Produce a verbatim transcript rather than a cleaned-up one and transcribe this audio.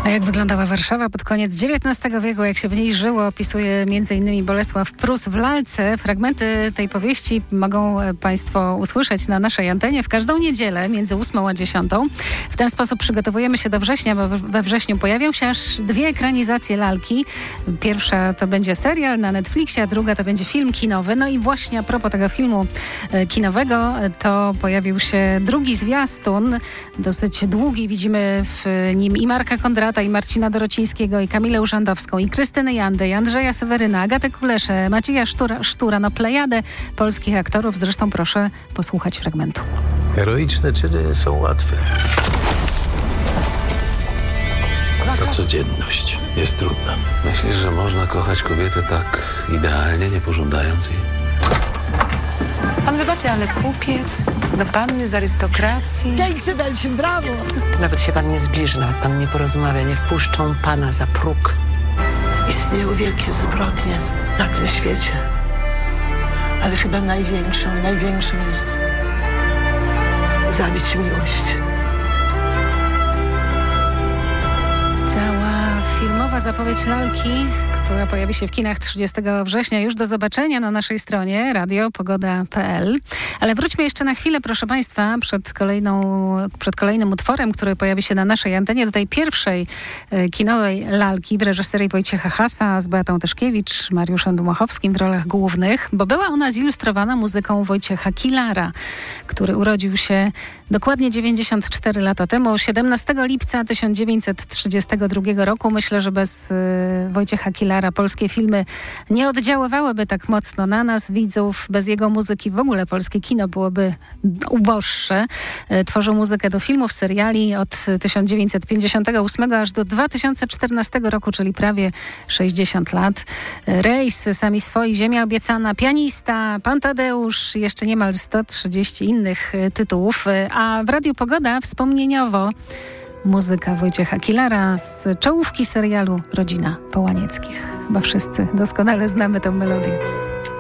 A jak wyglądała Warszawa pod koniec dziewiętnastego wieku, jak się w niej żyło, opisuje między innymi Bolesław Prus w Lalce. Fragmenty tej powieści mogą Państwo usłyszeć na naszej antenie w każdą niedzielę między ósmą a dziesiątą. W ten sposób przygotowujemy się do września, bo we wrześniu pojawią się aż dwie ekranizacje Lalki. Pierwsza to będzie serial na Netflixie, a druga to będzie film kinowy. No i właśnie a propos tego filmu kinowego, to pojawił się drugi zwiastun, dosyć długi. Widzimy w nim i Marka Kondrata, i Marcina Dorocińskiego, i Kamilę Urzędowską, i Krystynę Jandę, i Andrzeja Seweryna, Agatę Kuleszę, Macieja Sztura, Sztura, no plejadę polskich aktorów. Zresztą proszę posłuchać fragmentu. Heroiczne czyny są łatwe. Ta codzienność jest trudna. Myślisz, że można kochać kobietę tak idealnie, nie pożądając jej? Pan wybaczy, ale kupiec do panny z arystokracji. Pięknie daliśmy, brawo! Nawet się pan nie zbliży, nawet pan nie porozmawia, nie wpuszczą pana za próg. Istnieją wielkie zbrodnie na tym świecie, ale chyba największą, największą jest zabić miłość. Cała filmowa zapowiedź Lalki, która pojawi się w kinach trzydziestego września, już do zobaczenia na naszej stronie radio pogoda kropka p l. Ale wróćmy jeszcze na chwilę, proszę Państwa, przed, kolejną, przed kolejnym utworem, który pojawi się na naszej antenie, do tej pierwszej e, kinowej Lalki w reżyserii Wojciecha Hasa z Beatą Tyszkiewicz, Mariuszem Dmuchowskim w rolach głównych, bo była ona zilustrowana muzyką Wojciecha Kilara, który urodził się dokładnie dziewięćdziesiąt cztery lata temu, siedemnastego lipca tysiąc dziewięćset trzydziestego drugiego roku. Myślę, że bez y, Wojciecha Kilara polskie filmy nie oddziaływałyby tak mocno na nas, widzów. Bez jego muzyki w ogóle polskie kino byłoby uboższe. Y, tworzył muzykę do filmów, seriali od tysiąc dziewięćset pięćdziesiątego ósmego aż do dwa tysiące czternastego roku, czyli prawie sześćdziesiąt lat. Y, Rejs, Sami swoi, Ziemia obiecana, Pianista, Pan Tadeusz, jeszcze niemal sto trzydzieści innych y, tytułów. Y, a w Radiu Pogoda wspomnieniowo muzyka Wojciecha Kilara z czołówki serialu Rodzina Połanieckich. Chyba wszyscy doskonale znamy tę melodię.